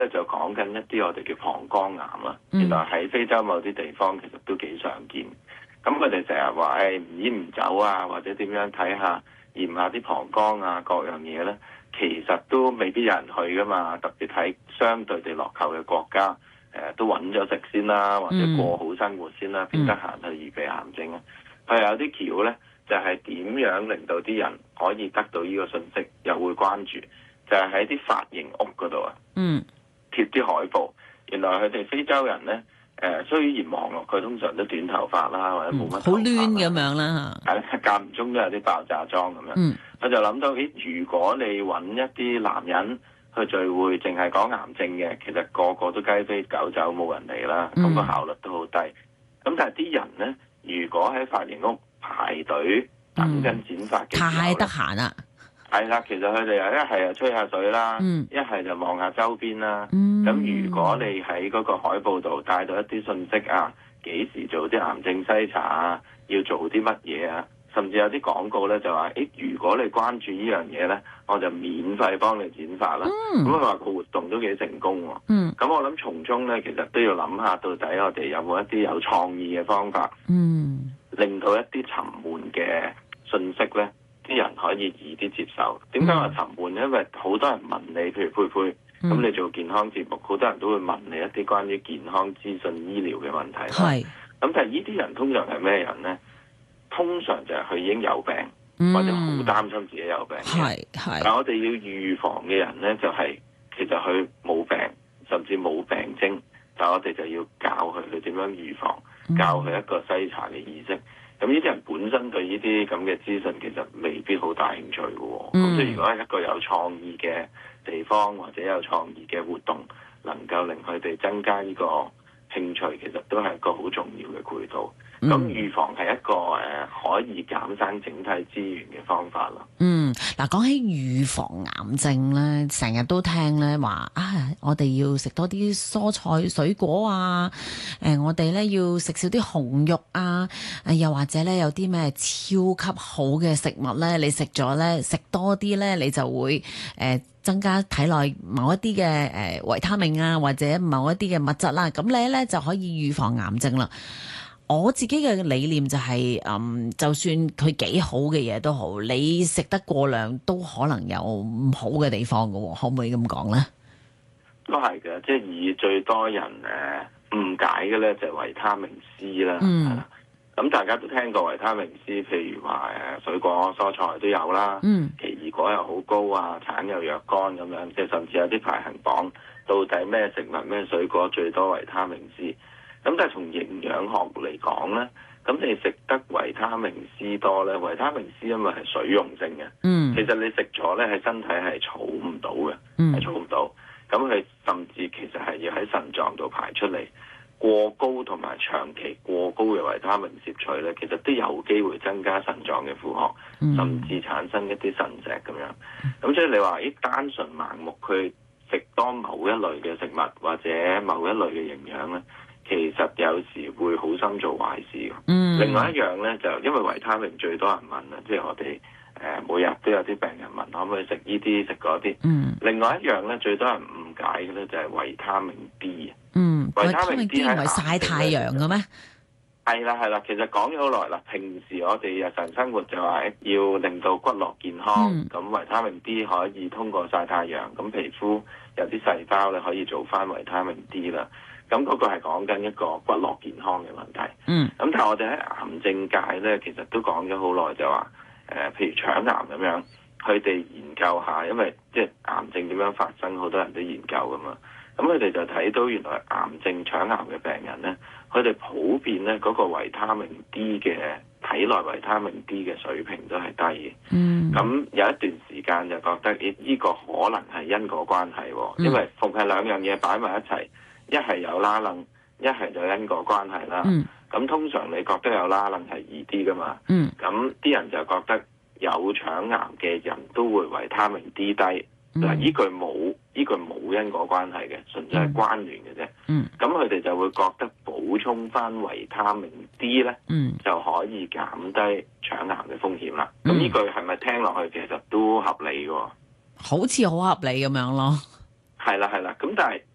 咧就講緊一啲我哋叫膀胱癌啦。原來喺非洲某啲地方其實都幾常見。咁佢哋成日話唔煙唔酒啊，或者點樣睇下驗下啲膀胱啊各樣嘢咧，其實都未必有人去噶嘛。特別喺相對地落後嘅國家，都揾咗食先啦，或者過好生活先啦，邊得閒去預備癌症啊？佢有啲橋咧，就係點樣令到啲人可以得到呢個信息，又會關注，就係喺啲髮型屋嗰度啊，貼啲海報。原來佢哋非洲人咧，雖然望落佢通常都短頭髮啦，或者冇乜好攣咁樣啦嚇， 係啦，間唔中都有啲爆炸妝咁樣。佢就諗到，如果你揾一啲男人去聚會，淨係講癌症嘅，其實個個都雞飛狗走，冇人嚟啦，咁個效率都好低。咁但係啲人咧，如果喺髮型屋排隊等緊剪髮嘅時候， 太得閒啦。 係啦，其實佢哋一係就吹下水啦，一係就望下周邊啦。咁如果你喺嗰個海報度帶到一啲信息啊，幾時做啲癌症篩查啊，要做啲乜嘢啊，甚至有啲廣告咧就話，如果你關注呢樣嘢咧，我就免費幫你剪髮啦。咁佢話個活動都幾成功喎。咁我諗從中咧，其實都要諗下，到底我哋有冇一啲有創意嘅方法，令到一啲沉悶嘅信息咧，啲人可以易啲接受。點解話沉悶？因為好多人問你，譬如佩佩，咁你做健康節目，好多人都會問你一啲關於健康資訊、醫療嘅問題啦。咁但係呢啲人通常係咩人咧？通常就係佢已經有病，或者好擔心自己有病。但我哋要預防嘅人咧，就係其實佢冇病，甚至冇病徵，但我哋就要教佢點樣預防，教佢一個篩查嘅意識。咁呢啲人本身對呢啲咁嘅資訊其實未必好大興趣嘅喎。咁所以如果係一個有創意嘅地方或者有創意嘅活動，能夠令佢哋增加呢個興趣，其實都係一個好重要嘅渠道。咁預防係一個可以減省整體資源嘅方法咯。 嗱，講起預防癌症咧，成日都聽咧話我哋要食多啲蔬菜水果啊，我哋咧要食少啲紅肉啊，又或者咧有啲咩超級好嘅食物咧，你食咗咧食多啲咧，你就會增加體內某一啲嘅維他命啊，或者某一啲嘅物質啦，咁你咧就可以預防癌症啦。我自己嘅理念就係，就算佢幾好嘅嘢都好，你食得過量都可能有唔好嘅地方嘅喎，可唔可以咁講咧？ 都係嘅，即係以最多人誤解嘅咧就係維他命 C 啦。咁大家都聽過維他命 C， 譬如話水果蔬菜都有啦，奇異果又好高啊，橙又若干咁樣，即係甚至有啲排行榜，到底咩食物咩水果最多維他命 C？咁但係從營養學嚟講咧，咁你食得維他命 C 多咧，維他命 C 因為係水溶性嘅，其實你食咗咧喺身體係儲唔到嘅，係儲唔到。咁佢甚至其實係要喺腎臟度排出嚟。過高同埋長期過高嘅維他命攝取咧，其實都有機會增加腎臟嘅負荷，甚至產生一啲腎石咁樣。咁所以你話單純盲目去食多某一類嘅食物或者某一類嘅營養咧，其實有時會好心做壞事嘅。另外一樣咧，就因為維他命最多人問啦，即係我哋每日都有啲病人問可唔可以食呢啲食嗰啲。另外一樣咧，最多人誤解嘅咧就係維他命 D。維他命 D 唔係曬太陽嘅咩？係啦，其實講咗好耐啦。平時我哋日常生活就話要令到骨骼健康，咁維他命 D 可以通過曬太陽，咁皮膚有啲細胞咧可以做翻維他命 D 啦。咁嗰個係講緊一個骨骼健康嘅問題。咁但係我哋喺癌症界咧，其實都講咗好耐，就話譬如腸癌咁樣，佢哋研究下，因為即係癌症點樣發生，好多人都研究噶嘛。咁佢哋就睇到原來癌症腸癌嘅病人咧，佢哋普遍咧嗰個維他命 D 嘅體內維他命 D 嘅水平都係低嘅。咁有一段時間就覺得呢個可能係因果關係喎，因為逢係兩樣嘢擺埋一齊，一係有拉楞，一係就因果關係啦。咁通常你覺得有拉楞係易啲噶嘛？咁啲人就覺得有腸癌嘅人都會維他命 D 低。嗱，依句冇因果關係嘅，純粹係關聯嘅啫。咁佢哋就會覺得補充翻維他命 D 咧，就可以減低腸癌嘅風險啦。咁呢句係咪聽落去其實都合理嘅？ 好似好合理咁樣咯。 係啦。咁但係